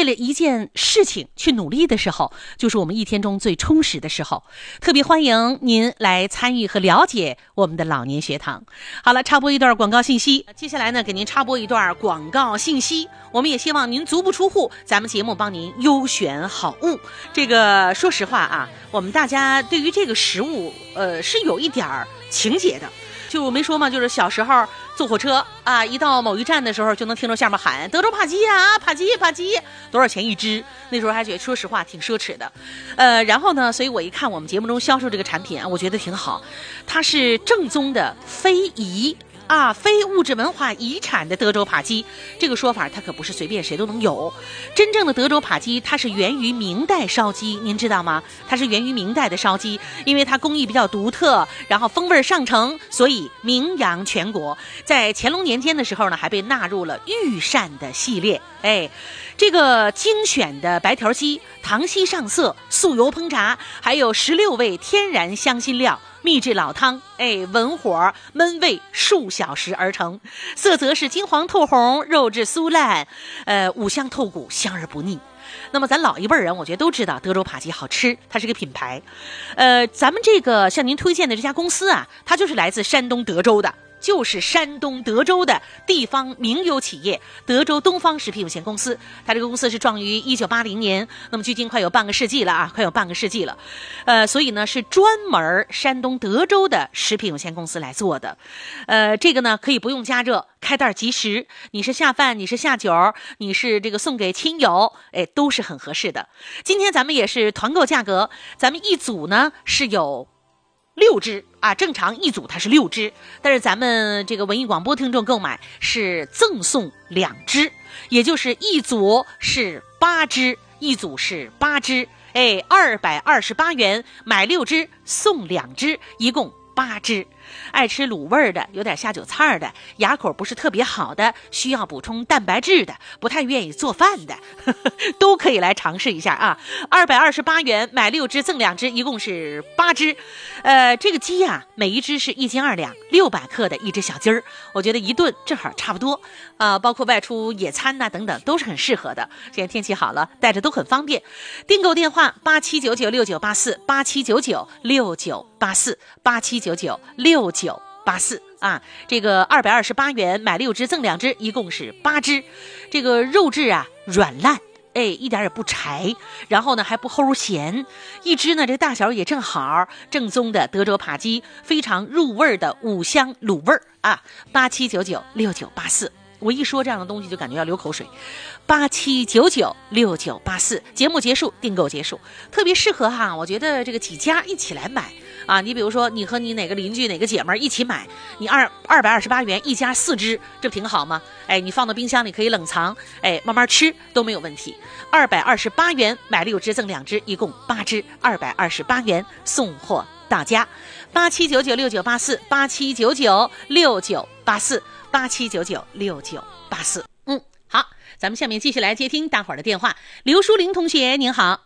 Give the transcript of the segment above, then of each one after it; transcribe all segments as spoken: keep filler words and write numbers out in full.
为了一件事情去努力的时候，就是我们一天中最充实的时候。特别欢迎您来参与和了解我们的老年学堂。好了，插播一段广告信息，接下来呢，给您插播一段广告信息。我们也希望您足不出户，咱们节目帮您优选好物。这个说实话啊，我们大家对于这个食物，呃，是有一点情节的。就我没说嘛，就是小时候坐火车啊，一到某一站的时候，就能听到下面喊德州扒鸡啊，扒鸡扒鸡，多少钱一只？那时候还觉得说实话挺奢侈的。呃，然后呢，所以我一看我们节目中销售这个产品啊，我觉得挺好，它是正宗的非遗啊，非物质文化遗产的德州扒鸡。这个说法它可不是随便谁都能有。真正的德州扒鸡它是源于明代烧鸡，您知道吗？它是源于明代的烧鸡，因为它工艺比较独特，然后风味上乘，所以名扬全国。在乾隆年间的时候呢，还被纳入了御膳的系列。哎，这个精选的白条鸡，糖稀上色，素油烹炸，还有十六味天然香辛料，秘制老汤，哎，文火焖煨数小时而成，色泽是金黄透红，肉质酥烂，呃，五香透骨，香而不腻。那么咱老一辈人，我觉得都知道德州扒鸡好吃，它是个品牌。呃，咱们这个向您推荐的这家公司啊，它就是来自山东德州的，就是山东德州的地方名优企业德州东方食品有限公司。它这个公司是创于一九八零年，那么距今快有半个世纪了啊，快有半个世纪了。呃，所以呢是专门山东德州的食品有限公司来做的。呃，这个呢可以不用加热，开袋即食，你是下饭，你是下酒，你是这个送给亲友，哎，都是很合适的。今天咱们也是团购价格，咱们一组呢是有六只啊，正常一组它是六只，但是咱们这个文艺广播听众购买是赠送两只，也就是一组是八只，一组是八只，哎，二百二十八元买六只送两只，一共八只。爱吃卤味的，有点下酒菜的，牙口不是特别好的，需要补充蛋白质的，不太愿意做饭的，呵呵，都可以来尝试一下啊！二百二十八元买六只赠两只，一共是八只。呃，这个鸡呀、啊，每一只是一斤二两，六百克的一只小鸡儿，我觉得一顿正好差不多啊、呃，包括外出野餐呐、啊、等等，都是很适合的。现在天气好了，带着都很方便。订购电话八七九九六九八四八七九九六九八四八七九九六九八四啊，这个二百二十八元买六只赠两只，一共是八只。这个肉质啊软烂，哎，一点也不柴，然后呢还不齁咸，一只呢这大小也正好，正宗的德州扒鸡，非常入味的五香卤味啊。八七九九六九八四，我一说这样的东西就感觉要流口水。八七九九六九八四，节目结束，订购结束，特别适合哈，我觉得这个几家一起来买啊。你比如说，你和你哪个邻居哪个姐妹一起买，你二二百二十八元一家四只，这不挺好吗？哎，你放到冰箱里可以冷藏，哎，慢慢吃都没有问题。二百二十八元买六只赠两只，一共八只，二百二十八元送货到家。八七九九六九八四，八七九九六九八四，八七九九六九八四。嗯，好，咱们下面继续来接听大伙儿的电话。刘淑玲同学，您好。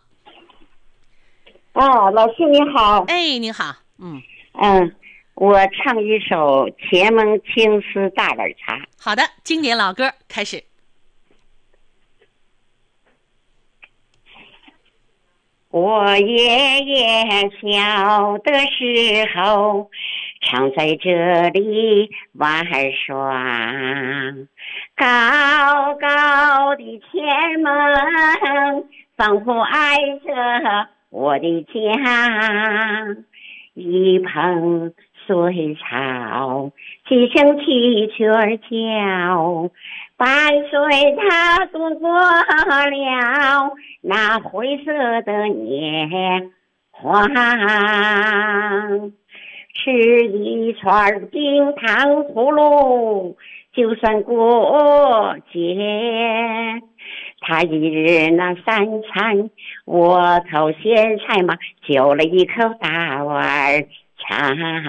哦，老师你好。 哎，您好。嗯嗯，我唱一首《前门青丝大碗茶》。 好的，经典老歌开始。 我爷爷小的时候常在这里玩耍，高高的前门仿佛挨着我的家，一盆水草几声蛐蛐儿叫，伴随它度过了那灰色的年华，吃一串冰糖葫芦就算过节，他一日那三餐我头咸菜嘛，就了一口大碗茶。